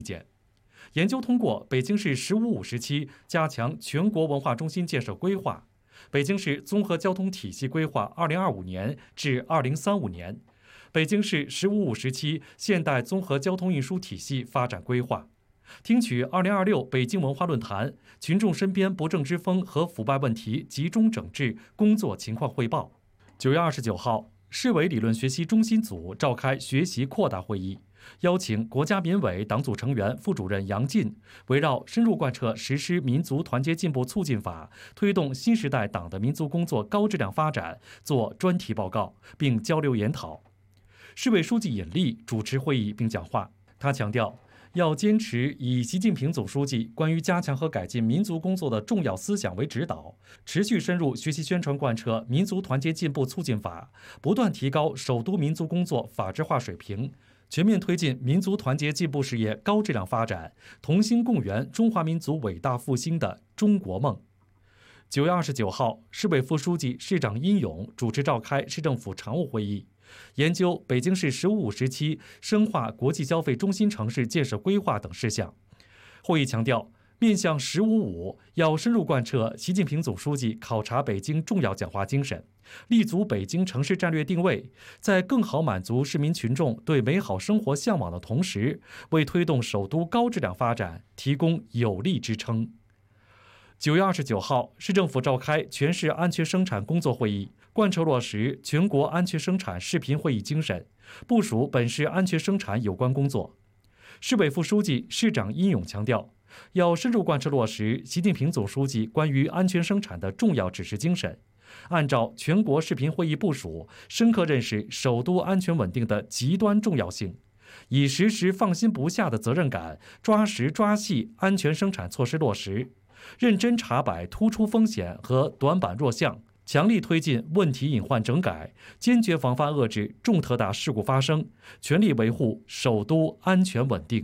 研究通过北京市“15+5”时期加强全国文化中心建设规划、北京市综合交通体系规划2025年至2035年、北京市“15+5”时期现代综合交通运输体系发展规划，听取2026北京文化论坛群众身边不正之风和腐败问题集中整治工作情况汇报。9月29号，市委理论学习中心组召开学习扩大会议，邀请国家民委党组成员、副主任杨进围绕深入贯彻实施民族团结进步促进法，推动新时代党的民族工作高质量发展做专题报告，并交流研讨。市委书记尹力主持会议并讲话，他强调，要坚持以习近平总书记关于加强和改进民族工作的重要思想为指导，持续深入学习宣传贯彻民族团结进步促进法，不断提高首都民族工作法治化水平，全面推进民族团结进步事业高质量发展，同心共圆中华民族伟大复兴的中国梦。9月29号，市委副书记、市长殷勇主持召开市政府常务会议，研究北京市“15+5”时期深化国际消费中心城市建设规划等事项。会议强调，面向“15+5”，要深入贯彻习近平总书记考察北京重要讲话精神，立足北京城市战略定位，在更好满足市民群众对美好生活向往的同时，为推动首都高质量发展提供有力支撑。9月29号，市政府召开全市安全生产工作会议，贯彻落实全国安全生产视频会议精神，部署本市安全生产有关工作。市委副书记、市长殷勇强调，要深入贯彻落实习近平总书记关于安全生产的重要指示精神，按照全国视频会议部署，深刻认识首都安全稳定的极端重要性，以实时放心不下的责任感，抓实抓细安全生产措施落实，认真查摆突出风险和短板弱项，强力推进问题隐患整改，坚决防范遏制重特大事故发生，全力维护首都安全稳定。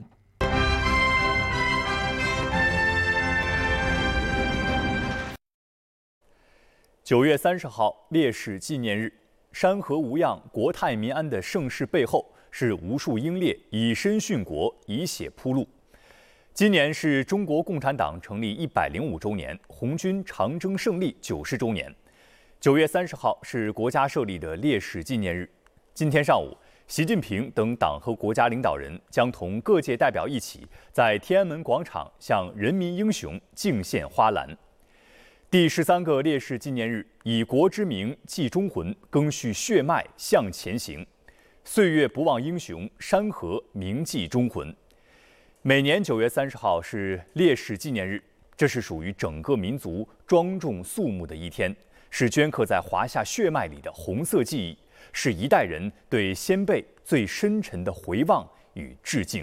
9月30号，烈士纪念日，山河无恙、国泰民安的盛世背后，是无数英烈以身殉国、以血铺路。今年是中国共产党成立105周年，红军长征胜利90周年。9月30号是国家设立的烈士纪念日。今天上午，习近平等党和国家领导人将同各界代表一起，在天安门广场向人民英雄敬献花篮。第13个烈士纪念日，以国之名祭忠魂，赓续血脉向前行。岁月不忘英雄，山河铭记忠魂。每年9月30号是烈士纪念日，这是属于整个民族庄重肃穆的一天，是镌刻在华夏血脉里的红色记忆，是一代人对先辈最深沉的回望与致敬。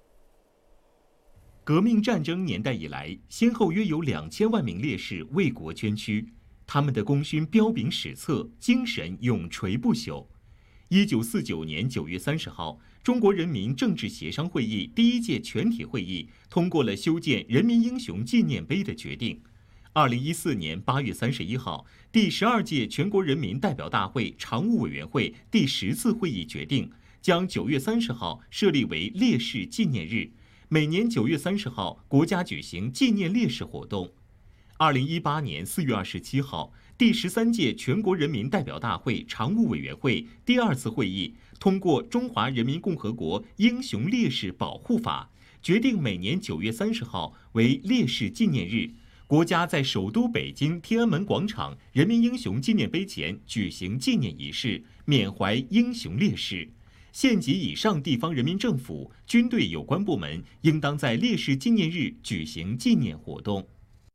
革命战争年代以来，先后约有2000万名烈士为国捐躯，他们的功勋彪炳史册，精神永垂不朽。1949年9月30号，中国人民政治协商会议第1届全体会议通过了修建人民英雄纪念碑的决定。2014年8月31号，第12届全国人民代表大会常务委员会第10次会议决定，将9月30号设立为烈士纪念日，每年9月30号国家举行纪念烈士活动。2018年4月27号，第13届全国人民代表大会常务委员会第2次会议通过《中华人民共和国英雄烈士保护法》，决定每年9月30号为烈士纪念日，国家在首都北京天安门广场人民英雄纪念碑前举行纪念仪式，缅怀英雄烈士。县级以上地方人民政府、军队有关部门应当在烈士纪念日举行纪念活动。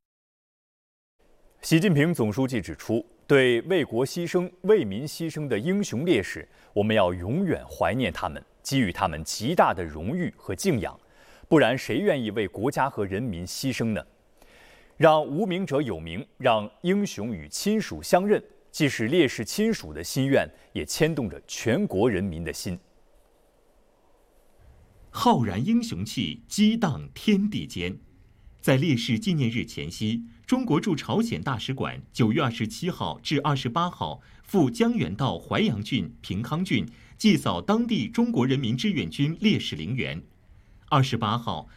习近平总书记指出，对为国牺牲、为民牺牲的英雄烈士，我们要永远怀念他们，给予他们极大的荣誉和敬仰，不然谁愿意为国家和人民牺牲呢？让无名者有名，让英雄与亲属相认，既是烈士亲属的心愿，也牵动着全国人民的心。 浩然英雄气，激荡天地间。在烈士纪念日前夕，中国驻朝鲜大使馆9月27号至28号赴江原道淮阳郡、平康郡祭扫当地中国人民志愿军烈士陵园。28号，